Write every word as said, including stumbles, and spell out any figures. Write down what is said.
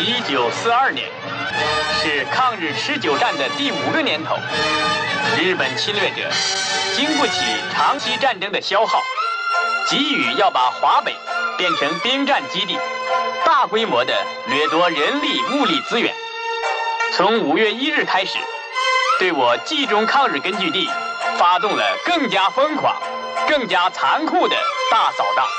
一九四二年是抗日持久战的第五个年头，日本侵略者经不起长期战争的消耗，急于要把华北变成兵站基地，大规模的掠夺人力物力资源。从五月一日开始，对我冀中抗日根据地发动了更加疯狂、更加残酷的大扫荡。